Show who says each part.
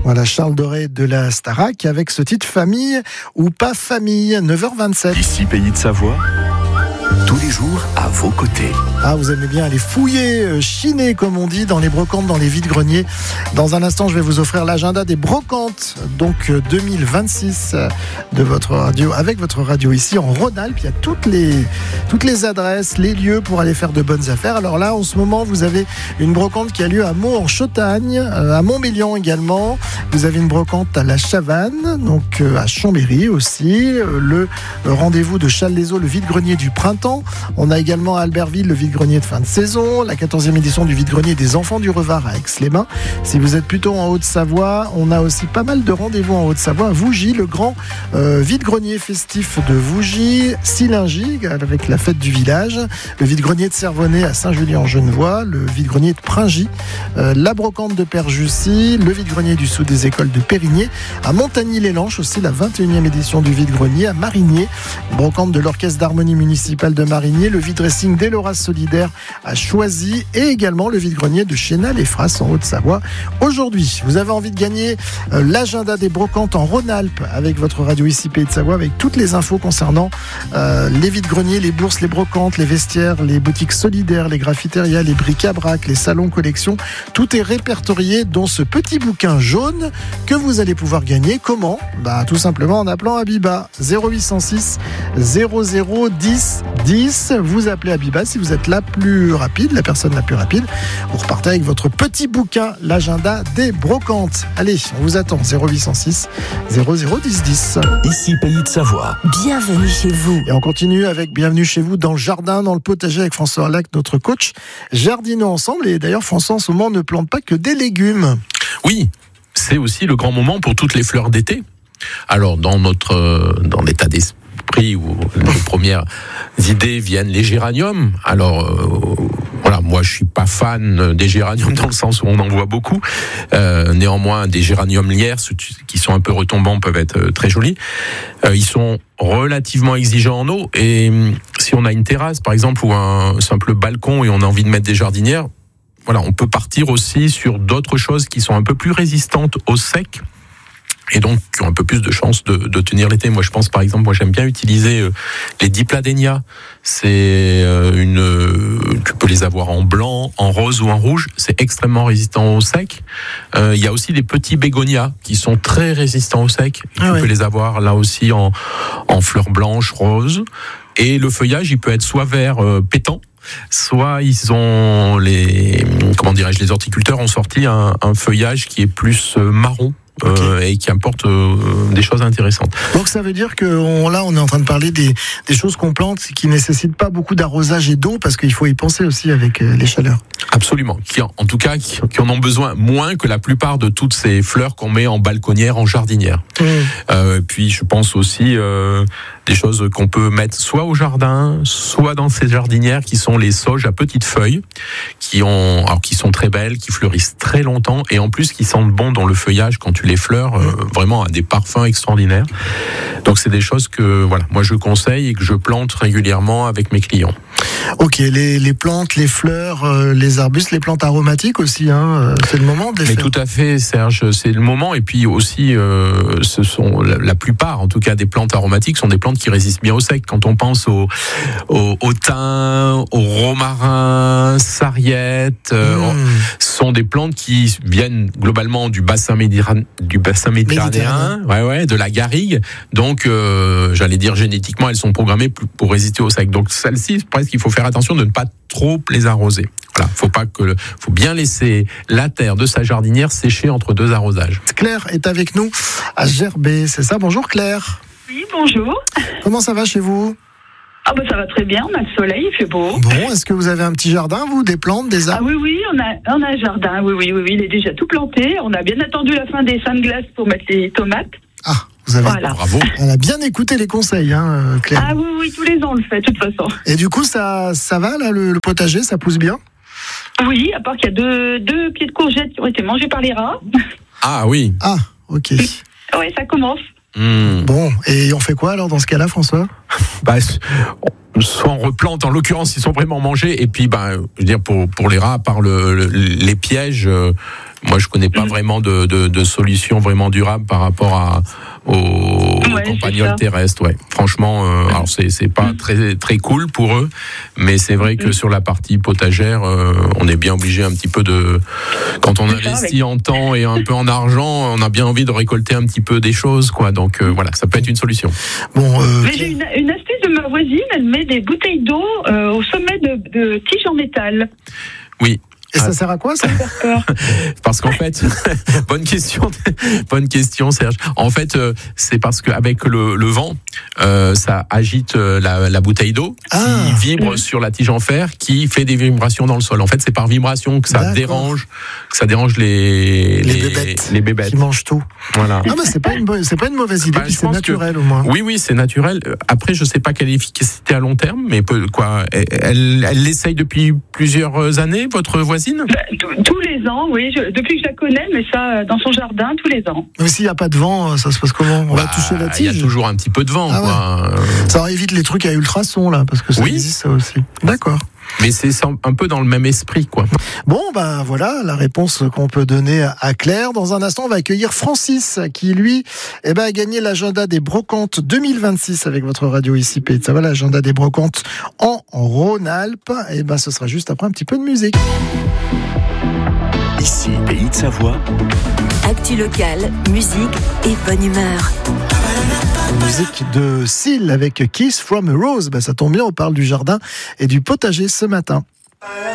Speaker 1: Voilà, Charles Doré de la Starac avec ce titre Famille ou pas famille, 9h27.
Speaker 2: Ici, Pays de Savoie, tous les jours à vos côtés.
Speaker 1: Ah, vous aimez bien aller fouiller, chiner comme on dit, dans les brocantes, dans les vides-greniers. Dans un instant, je vais vous offrir l'agenda des brocantes, donc 2026 de votre radio, avec votre radio ici en Rhône-Alpes. Il y a toutes les adresses, les lieux pour aller faire de bonnes affaires. Alors là, en ce moment, vous avez une brocante qui a lieu à Mont en Chautagne, à Montmélian également. Vous avez une brocante à la Chavanne, donc à Chambéry aussi. Le rendez-vous de Challes-les-Eaux, le vide-grenier du printemps. On a également à Albertville le vide-grenier de fin de saison, la 14e édition du vide-grenier des enfants du Revard à Aix-les-Bains. Si vous êtes plutôt en Haute-Savoie, on a aussi pas mal de rendez-vous en Haute-Savoie. Vougy, le grand vide-grenier festif de Vougy, Silingy avec la fête du village, le vide-grenier de Servonnet à Saint-Julien-en-Genevois, le vide-grenier de Pringy, la brocante de Père-Jussy, le vide-grenier du Sous des Écoles de Périgné, à Montagny-les-Lanches aussi la 21e édition du vide-grenier, à Marigné, brocante de l'Orchestre d'harmonie municipale de Marigné, le vide-dressing d'Elora Solidaire à Choisy et également le vide-grenier de Chénal-et-Frasse en Haute-Savoie. Aujourd'hui, vous avez envie de gagner l'agenda des brocantes en Rhône-Alpes avec votre radio ici Pays de Savoie, avec toutes les infos concernant les vide-greniers, les bourses, les brocantes, les vestiaires, les boutiques solidaires, les graffitérias, les bric-à-brac, les salons collections. Tout est répertorié dans ce petit bouquin jaune que vous allez pouvoir gagner. Comment ? Tout simplement en appelant Abiba 0806 00 10 10. Vous appelez Abiba si vous êtes la personne la plus rapide. Vous repartez avec votre petit bouquin, l'agenda des brocantes. Allez, on vous attend 0806 00 10 10.
Speaker 2: Ici, Pays de Savoie.
Speaker 3: Bienvenue chez vous.
Speaker 1: Et on continue avec Bienvenue chez vous dans le jardin, dans le potager avec François Arlac, notre coach. Jardinons ensemble. Et d'ailleurs, François en ce moment ne plante pas que des légumes.
Speaker 4: Oui, c'est aussi le grand moment pour toutes les fleurs d'été. Alors, dans l'état d'esprit où les premières idées viennent les géraniums. Alors, voilà, moi je suis pas fan des géraniums dans le sens où on en voit beaucoup. Néanmoins, des géraniums lierres qui sont un peu retombants peuvent être très jolis. Ils sont relativement exigeants en eau et si on a une terrasse par exemple ou un simple balcon et on a envie de mettre des jardinières, voilà, on peut partir aussi sur d'autres choses qui sont un peu plus résistantes au sec et donc qui ont un peu plus de chances de tenir l'été. Moi, je pense par exemple, j'aime bien utiliser les dipladénias. C'est tu peux les avoir en blanc, en rose ou en rouge. C'est extrêmement résistant au sec. Il y a aussi des petits bégonias qui sont très résistants au sec. Tu peux les avoir là aussi en fleurs blanches, roses. Et le feuillage, il peut être soit vert pétant, soit ils ont les horticulteurs ont sorti un feuillage qui est plus marron. Et qui apporte des choses intéressantes.
Speaker 1: Donc ça veut dire que là on est en train de parler des choses qu'on plante qui nécessitent pas beaucoup d'arrosage et d'eau parce qu'il faut y penser aussi avec les chaleurs.
Speaker 4: Absolument, qui en ont besoin moins que la plupart de toutes ces fleurs qu'on met en balconnière, en jardinière. Puis je pense aussi des choses qu'on peut mettre soit au jardin, soit dans ces jardinières qui sont les sauges à petites feuilles, qui sont très belles, qui fleurissent très longtemps et en plus qui sentent bon dans le feuillage quand tu les fleurs, vraiment à des parfums extraordinaires. Donc c'est des choses que moi je conseille et que je plante régulièrement avec mes clients.
Speaker 1: Ok, les plantes, les fleurs, les arbustes, les plantes aromatiques aussi, c'est le moment de les faire.
Speaker 4: Mais tout à fait, Serge, c'est le moment. Et puis aussi, ce sont la plupart, en tout cas, des plantes aromatiques sont des plantes qui résistent bien au sec. Quand on pense au thym, au romarin, sarriette, sont des plantes qui viennent globalement du bassin méditerranéen, de la garrigue. Donc, j'allais dire génétiquement, elles sont programmées pour résister au sec. Donc, celles-ci, presque, il faut faire attention de ne pas trop les arroser. Voilà, faut bien laisser la terre de sa jardinière sécher entre deux arrosages.
Speaker 1: Claire est avec nous à Gerbet, c'est ça? Bonjour Claire.
Speaker 5: Oui, bonjour.
Speaker 1: Comment ça va chez vous?
Speaker 5: Ça va très bien, on a le soleil, il fait beau.
Speaker 1: Bon, est-ce que vous avez un petit jardin, vous, des plantes, des arbres?
Speaker 5: Oui, on a un jardin, oui, il est déjà tout planté. On a bien attendu la fin des seins de glace pour mettre les tomates.
Speaker 1: Ah, vous avez...
Speaker 5: Voilà.
Speaker 4: Bravo.
Speaker 1: Elle a bien écouté les conseils, Claire.
Speaker 5: Ah oui, tous les ans on le fait, de toute façon.
Speaker 1: Et du coup, ça va, là, le potager, ça pousse bien?
Speaker 5: Oui, à part qu'il y a deux pieds de courgettes qui ont été mangés par les rats.
Speaker 4: Ah oui.
Speaker 1: Ah, ok.
Speaker 5: Oui, ça commence.
Speaker 1: Bon, et on fait quoi alors dans ce cas-là, François?
Speaker 4: s'en replantent. En l'occurrence, ils sont vraiment mangés. Et puis, je veux dire, pour les rats, à part les pièges, moi, je connais pas vraiment de solution vraiment durable par rapport aux campagnols terrestres. Ouais. Franchement, alors c'est pas très très cool pour eux, mais c'est vrai que sur la partie potagère, on est bien obligé un petit peu quand on investit en temps et un peu en argent, on a bien envie de récolter un petit peu des choses, quoi. Donc voilà, ça peut être une solution.
Speaker 5: Bon, mais j'ai une astuce de ma voisine, elle met des bouteilles d'eau au sommet de tiges en métal.
Speaker 4: Oui.
Speaker 1: Et ça sert à quoi, ça?
Speaker 4: Parce qu'en fait, bonne question, Serge. En fait, c'est parce qu'avec le vent, ça agite la bouteille d'eau qui vibre sur la tige en fer, qui fait des vibrations dans le sol. En fait, c'est par vibration que ça dérange les bébêtes
Speaker 1: qui mangent tout.
Speaker 4: Voilà.
Speaker 1: Ah, c'est pas une mauvaise idée. C'est naturel au moins.
Speaker 4: Oui, c'est naturel. Après, je sais pas quelle efficacité à long terme, mais elle l'essaye depuis plusieurs années, votre voisine?
Speaker 5: Tous les ans, oui. Depuis que je la connais, mais ça, dans son jardin, tous les ans.
Speaker 1: Mais s'il n'y a pas de vent, ça se passe comment? On va toucher la tige?
Speaker 4: Il y a toujours un petit peu de vent.
Speaker 1: Ça évite les trucs à ultrasons, là, parce que ça existe, ça aussi. D'accord.
Speaker 4: Mais c'est un peu dans le même esprit, quoi.
Speaker 1: Bon, voilà la réponse qu'on peut donner à Claire. Dans un instant, on va accueillir Francis, qui lui, a gagné l'agenda des brocantes 2026 avec votre radio ici. Ça va, l'agenda des brocantes en Rhône-Alpes. Ce sera juste après un petit peu de musique.
Speaker 2: Ici, Pays de Savoie.
Speaker 3: Actu locale, musique et bonne humeur.
Speaker 1: Musique de Seal avec Kiss from a Rose. Ça tombe bien, on parle du jardin et du potager ce matin.